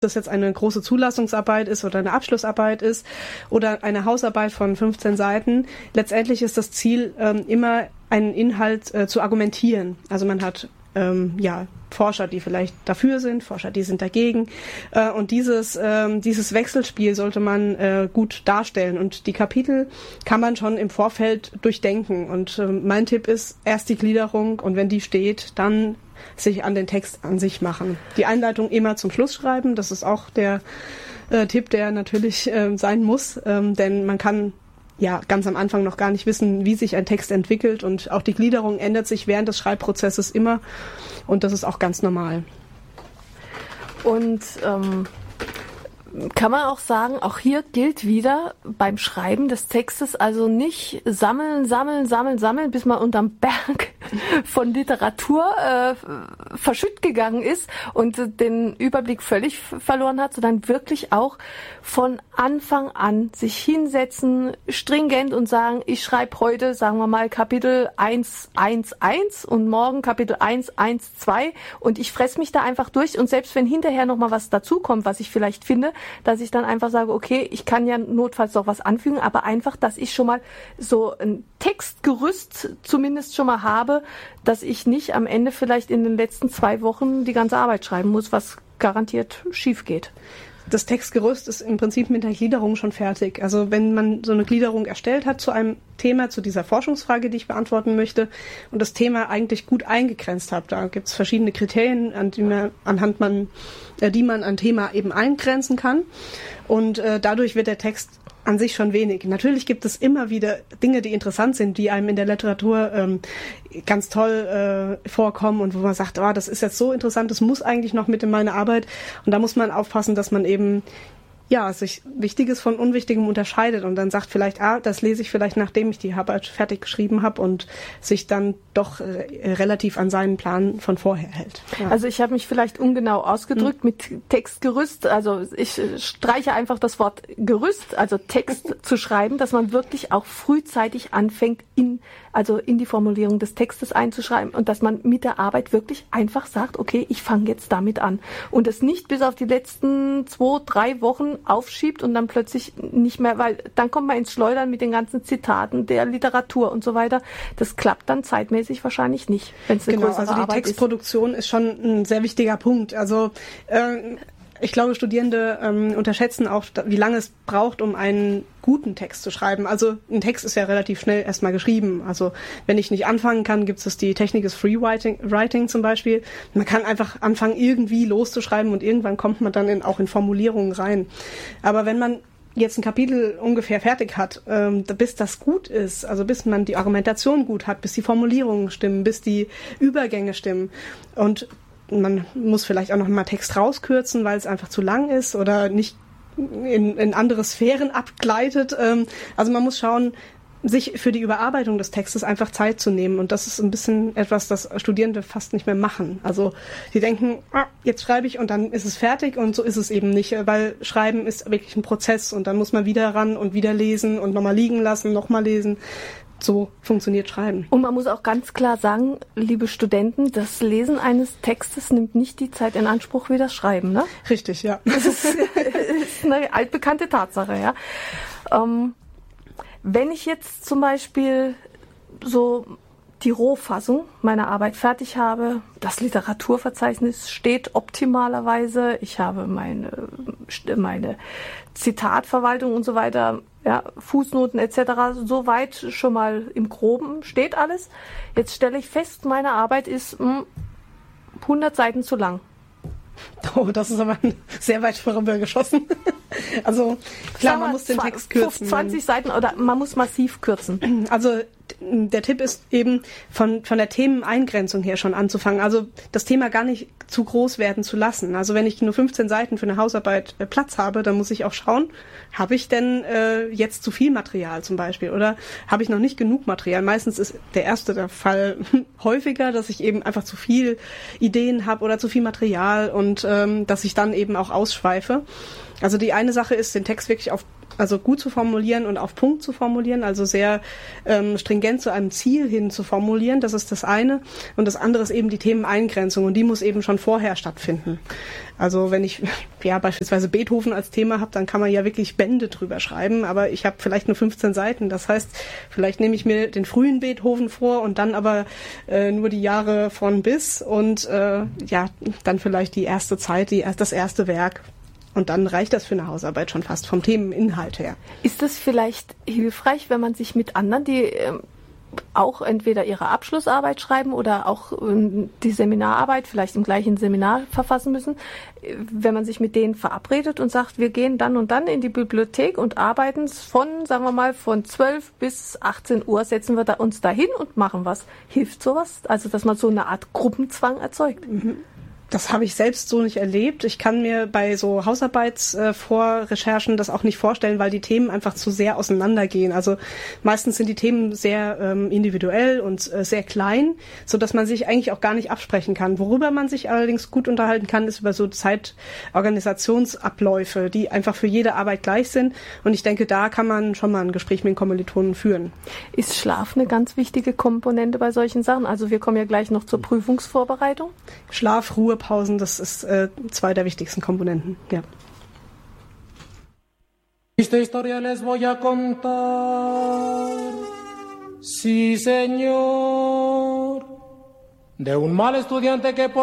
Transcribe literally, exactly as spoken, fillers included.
das jetzt eine große Zulassungsarbeit ist oder eine Abschlussarbeit ist oder eine Hausarbeit von fünfzehn Seiten. Letztendlich ist das Ziel, ähm, immer einen Inhalt äh, zu argumentieren. Also man hat ähm, ja Forscher, die vielleicht dafür sind, Forscher, die sind dagegen. Äh, und dieses, ähm, dieses Wechselspiel sollte man äh, gut darstellen. Und die Kapitel kann man schon im Vorfeld durchdenken. Und äh, mein Tipp ist, erst die Gliederung und wenn die steht, dann sich an den Text an sich machen. Die Einleitung immer zum Schluss schreiben, das ist auch der äh, Tipp, der natürlich äh, sein muss, ähm, denn man kann ja ganz am Anfang noch gar nicht wissen, wie sich ein Text entwickelt und auch die Gliederung ändert sich während des Schreibprozesses immer und das ist auch ganz normal. Und ähm, kann man auch sagen, auch hier gilt wieder beim Schreiben des Textes also nicht sammeln, sammeln, sammeln, sammeln, bis man unterm Berg von Literatur äh, verschütt gegangen ist und äh, den Überblick völlig f- verloren hat, sondern wirklich auch von Anfang an sich hinsetzen, stringent und sagen, ich schreibe heute, sagen wir mal, Kapitel eins eins eins und morgen Kapitel eins eins zwei und ich fress mich da einfach durch und selbst wenn hinterher noch mal was dazukommt, was ich vielleicht finde, dass ich dann einfach sage, okay, ich kann ja notfalls noch was anfügen, aber einfach, dass ich schon mal so ein Textgerüst zumindest schon mal habe, dass ich nicht am Ende vielleicht in den letzten zwei Wochen die ganze Arbeit schreiben muss, was garantiert schief geht. Das Textgerüst ist im Prinzip mit der Gliederung schon fertig. Also wenn man so eine Gliederung erstellt hat zu einem Thema, zu dieser Forschungsfrage, die ich beantworten möchte, und das Thema eigentlich gut eingegrenzt hat, da gibt es verschiedene Kriterien, an die man, anhand man, äh, die man ein Thema eben eingrenzen kann. Und äh, dadurch wird der Text an sich schon wenig. Natürlich gibt es immer wieder Dinge, die interessant sind, die einem in der Literatur ähm, ganz toll äh, vorkommen und wo man sagt, oh, das ist jetzt so interessant, das muss eigentlich noch mit in meine Arbeit. Und da muss man aufpassen, dass man eben ja sich Wichtiges von Unwichtigem unterscheidet und dann sagt vielleicht, ah, das lese ich vielleicht, nachdem ich die Arbeit fertig geschrieben habe und sich dann doch äh, relativ an seinen Plan von vorher hält. Ja. Also ich habe mich vielleicht ungenau ausgedrückt mhm. mit Textgerüst. Also ich streiche einfach das Wort Gerüst, also Text zu schreiben, dass man wirklich auch frühzeitig anfängt, in also in die Formulierung des Textes einzuschreiben und dass man mit der Arbeit wirklich einfach sagt, okay, ich fange jetzt damit an und es nicht bis auf die letzten zwei, drei Wochen aufschiebt und dann plötzlich nicht mehr, weil dann kommt man ins Schleudern mit den ganzen Zitaten der Literatur und so weiter. Das klappt dann zeitmäßig wahrscheinlich nicht, wenn es eine genau, größere also die Arbeit Textproduktion ist. ist schon ein sehr wichtiger Punkt. Also äh, ich glaube, Studierende ähm, unterschätzen auch, wie lange es braucht, um einen guten Text zu schreiben. Also ein Text ist ja relativ schnell erstmal geschrieben. Also wenn ich nicht anfangen kann, gibt es die Technik des Free Writing, Writing zum Beispiel. Man kann einfach anfangen, irgendwie loszuschreiben und irgendwann kommt man dann in, auch in Formulierungen rein. Aber wenn man jetzt ein Kapitel ungefähr fertig hat, ähm, bis das gut ist, also bis man die Argumentation gut hat, bis die Formulierungen stimmen, bis die Übergänge stimmen und man muss vielleicht auch noch mal Text rauskürzen, weil es einfach zu lang ist oder nicht in, in andere Sphären abgleitet. Also man muss schauen, sich für die Überarbeitung des Textes einfach Zeit zu nehmen. Und das ist ein bisschen etwas, das Studierende fast nicht mehr machen. Also die denken, ah, jetzt schreibe ich und dann ist es fertig und so ist es eben nicht, weil Schreiben ist wirklich ein Prozess und dann muss man wieder ran und wieder lesen und nochmal liegen lassen, nochmal lesen. So funktioniert Schreiben. Und man muss auch ganz klar sagen, liebe Studenten, das Lesen eines Textes nimmt nicht die Zeit in Anspruch wie das Schreiben, ne? Richtig, ja. Das ist, ist eine altbekannte Tatsache, ja. Ähm, wenn ich jetzt zum Beispiel so die Rohfassung meiner Arbeit fertig habe, das Literaturverzeichnis steht optimalerweise, ich habe meine, meine Zitatverwaltung und so weiter, ja, Fußnoten et cetera, soweit schon mal im Groben steht alles. Jetzt stelle ich fest, meine Arbeit ist mh, hundert Seiten zu lang. Oh, das ist aber sehr weit vorüber geschossen. Also klar, man muss den Text kürzen. zwanzig Seiten oder man muss massiv kürzen. Also der Tipp ist eben von von der Themeneingrenzung her schon anzufangen. Also das Thema gar nicht zu groß werden zu lassen. Also wenn ich nur fünfzehn Seiten für eine Hausarbeit äh, Platz habe, dann muss ich auch schauen, habe ich denn äh, jetzt zu viel Material zum Beispiel oder habe ich noch nicht genug Material? Meistens ist der erste der Fall häufiger, dass ich eben einfach zu viel Ideen habe oder zu viel Material und ähm, dass ich dann eben auch ausschweife. Also die eine Sache ist, den Text wirklich auf also gut zu formulieren und auf Punkt zu formulieren, also sehr ähm, stringent zu einem Ziel hin zu formulieren, das ist das eine. Und das andere ist eben die Themeneingrenzung und die muss eben schon vorher stattfinden. Also wenn ich ja beispielsweise Beethoven als Thema habe, dann kann man ja wirklich Bände drüber schreiben, aber ich habe vielleicht nur fünfzehn Seiten. Das heißt, vielleicht nehme ich mir den frühen Beethoven vor und dann aber äh, nur die Jahre von bis und äh, ja, dann vielleicht die erste Zeit, die, das erste Werk. Und dann reicht das für eine Hausarbeit schon fast vom Themeninhalt her. Ist das vielleicht hilfreich, wenn man sich mit anderen, die ähm, auch entweder ihre Abschlussarbeit schreiben oder auch ähm, die Seminararbeit vielleicht im gleichen Seminar verfassen müssen, wenn man sich mit denen verabredet und sagt, wir gehen dann und dann in die Bibliothek und arbeiten von, sagen wir mal, von zwölf bis achtzehn Uhr setzen wir da uns dahin und machen was. Hilft sowas? Also, dass man so eine Art Gruppenzwang erzeugt? Mhm. Das habe ich selbst so nicht erlebt. Ich kann mir bei so Hausarbeitsvorrecherchen das auch nicht vorstellen, weil die Themen einfach zu sehr auseinandergehen. Also meistens sind die Themen sehr ähm, individuell und äh, sehr klein, so dass man sich eigentlich auch gar nicht absprechen kann. Worüber man sich allerdings gut unterhalten kann, ist über so Zeitorganisationsabläufe, die einfach für jede Arbeit gleich sind. Und ich denke, da kann man schon mal ein Gespräch mit den Kommilitonen führen. Ist Schlaf eine ganz wichtige Komponente bei solchen Sachen? Also wir kommen ja gleich noch zur Prüfungsvorbereitung. Schlaf, Ruhe, Pausen, das ist äh, zwei der wichtigsten Komponenten, ja. Esta historia les voy a contar, sí señor, de un mal estudiante que por